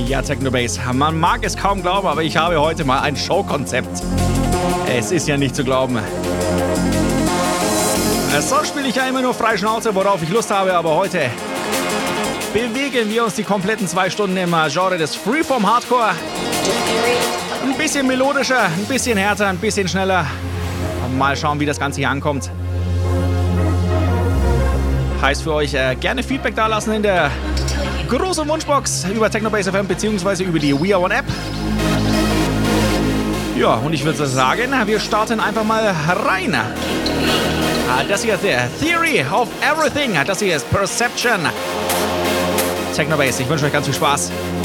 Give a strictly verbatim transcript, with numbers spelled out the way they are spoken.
ja, Technobase. Man mag es kaum glauben, aber ich habe heute mal ein Showkonzept. Es ist ja nicht zu glauben. Sonst spiele ich ja immer nur frei Schnauze, worauf ich Lust habe, aber heute bewegen wir uns die kompletten zwei Stunden im Genre des Freeform Hardcore. Ein bisschen melodischer, ein bisschen härter, ein bisschen schneller. Mal schauen, wie das Ganze hier ankommt. Heißt für euch, äh, gerne Feedback da lassen in der großen Wunschbox über Technobase F M beziehungsweise über die We Are One App. Ja, und ich würde sagen, wir starten einfach mal rein. Das hier ist der Theory of Everything. Das hier ist Perception. Technobase, ich wünsche euch ganz viel Spaß.